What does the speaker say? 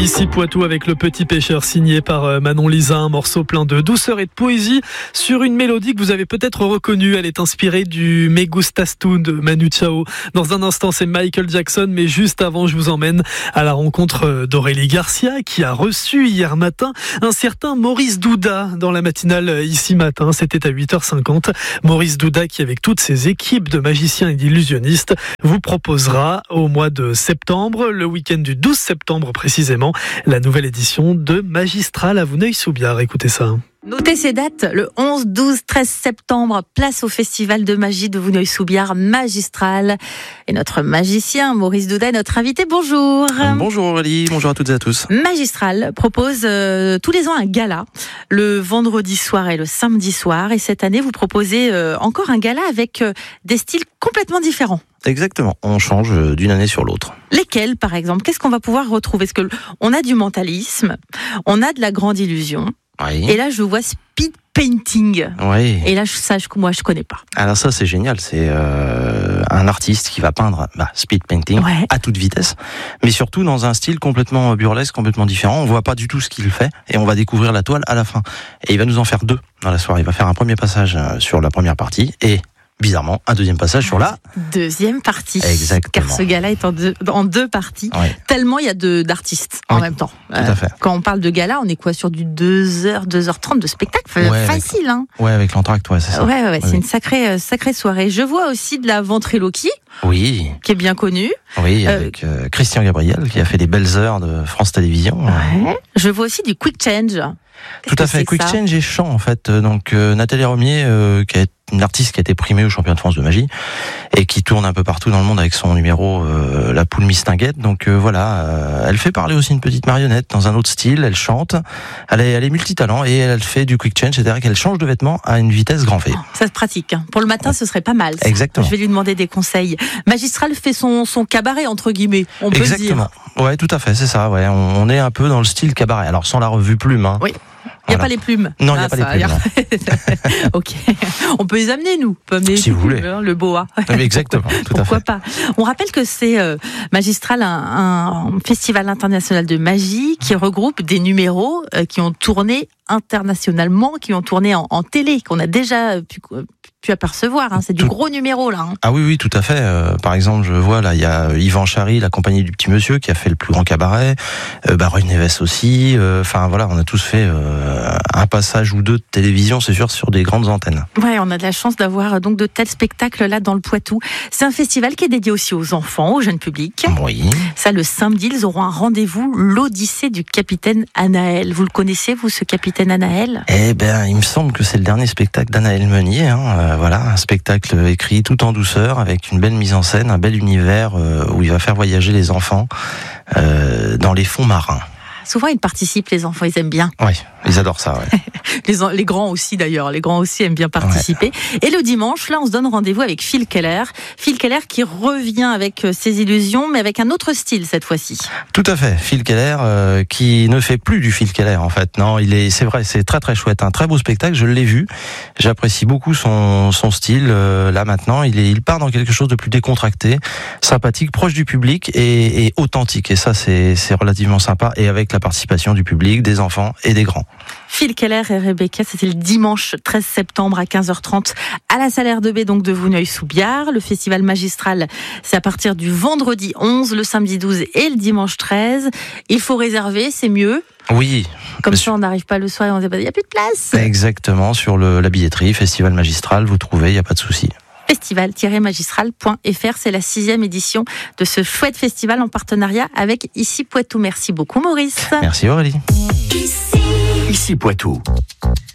Ici Poitou avec Le Petit Pêcheur signé par Manon Lisa, un morceau plein de douceur et de poésie sur une mélodie que vous avez peut-être reconnue. Elle est inspirée du Me Gustas Tu de Manu Chao. Dans un instant, c'est Michael Jackson, mais juste avant, je vous emmène à la rencontre d'Aurélie Garcia qui a reçu hier matin un certain Maurice Douda dans la matinale ici matin. C'était à 8h50. Maurice Douda qui, avec toutes ses équipes de magiciens et d'illusionnistes, vous proposera au mois de septembre, le week-end du 12 septembre précisément, la nouvelle édition de Magistral à Vouneuil-sous-Biard. Écoutez ça. Notez ces dates, le 11, 12, 13 septembre, place au Festival de magie de Vouneuil-sous-Biard, Magistral. Et notre magicien, Maurice Douda, est notre invité. Bonjour. Bonjour Aurélie, bonjour à toutes et à tous. Magistral propose tous les ans un gala, le vendredi soir et le samedi soir. Et cette année, vous proposez encore un gala avec des styles complètement différents. Exactement, on change d'une année sur l'autre. Lesquels, par exemple? Qu'est-ce qu'on va pouvoir retrouver? Parce que on a du mentalisme, on a de la grande illusion. Oui. Et là, je vois speed painting. Oui. Et là, moi, je connais pas. Alors ça, c'est génial. C'est un artiste qui va peindre speed painting à toute vitesse, mais surtout dans un style complètement burlesque, complètement différent. On voit pas du tout ce qu'il fait et on va découvrir la toile à la fin. Et il va nous en faire deux dans la soirée. Il va faire un premier passage sur la première partie et bizarrement, un deuxième passage sur la deuxième partie. Exactement. Car ce gala est en deux parties. Oui. Tellement il y a d'artistes en même temps. Tout à fait. Quand on parle de gala, on est quoi sur du 2h, 2h30 de spectacle? Facile, hein? Ouais, avec l'entracte, c'est ça. Ouais. C'est une sacrée soirée. Je vois aussi de la ventriloquie. Oui. Qui est bien connue. Oui, avec Christian Gabriel, qui a fait les belles heures de France Télévisions. Ouais. Je vois aussi du quick change. Tout à fait. Quick change et chant, en fait. Donc, Nathalie Romier, qui est une artiste qui a été primée au championnat de France de magie et qui tourne un peu partout dans le monde avec son numéro La Poule Mistinguette. Donc elle fait parler aussi une petite marionnette dans un autre style, elle chante, elle est multitalent et elle fait du quick change, c'est-à-dire qu'elle change de vêtements à une vitesse grand V. Ça se pratique. Pour le matin, ce serait pas mal. Ça. Exactement. Je vais lui demander des conseils. Magistral fait son cabaret, entre guillemets, on peut le dire. Ouais, tout à fait, c'est ça. Ouais, on est un peu dans le style cabaret. Alors sans la revue plume. Hein. Oui. Il n'y a pas les plumes. Non, il n'y a pas les plumes. Ok. On peut les amener, nous. On peut amener si vous voulez. Le boa. Exactement, tout à fait. Pourquoi pas. On rappelle que c'est Magistral, un festival international de magie qui regroupe des numéros qui ont tourné internationalement, qui ont tourné en télé, qu'on a déjà pu apercevoir. Hein. C'est du gros numéro, là. Hein. Ah oui, tout à fait. Par exemple, je vois, là, il y a Yvan Chary, la compagnie du Petit Monsieur, qui a fait le plus grand cabaret. Roy Neves aussi. Enfin, voilà, on a tous fait un passage ou deux de télévision, c'est sûr, sur des grandes antennes. Ouais, on a de la chance d'avoir donc de tels spectacles là dans le Poitou. C'est un festival qui est dédié aussi aux enfants, au jeune public. Oui. Ça, le samedi, ils auront un rendez-vous, l'Odyssée du capitaine Anaël. Vous le connaissez, vous, ce capitaine Anaël? Eh ben, il me semble que c'est le dernier spectacle d'Anaël Meunier. Voilà, un spectacle écrit tout en douceur, avec une belle mise en scène, un bel univers où il va faire voyager les enfants dans les fonds marins. Souvent, ils participent, les enfants, ils aiment bien. Oui, ils adorent ça, ouais. Les grands aussi, d'ailleurs. Les grands aussi aiment bien participer. Ouais. Et le dimanche, là, on se donne rendez-vous avec Phil Keller. Phil Keller qui revient avec ses illusions, mais avec un autre style, cette fois-ci. Tout à fait. Phil Keller, qui ne fait plus du Phil Keller, en fait. Non, c'est vrai, c'est très, très chouette. Un très beau spectacle, je l'ai vu. J'apprécie beaucoup son style. Là, maintenant, il part dans quelque chose de plus décontracté, sympathique, proche du public et authentique. Et ça, c'est relativement sympa. Et avec la participation du public, des enfants et des grands. Phil Keller et Rebecca, c'était le dimanche 13 septembre à 15h30 à la salle R2B donc de Vouneuil-sous-Biard. Le festival Magistral, c'est à partir du vendredi 11, le samedi 12 et le dimanche 13. Il faut réserver, c'est mieux. Oui. Comme ça, on n'arrive pas le soir et on se dit, il n'y a plus de place. Exactement, sur la billetterie, Festival Magistral, vous trouvez, il n'y a pas de souci. Festival-magistral.fr, c'est la 6e édition de ce chouette festival en partenariat avec Ici Poitou. Merci beaucoup Maurice. Merci Aurélie. Ici Poitou.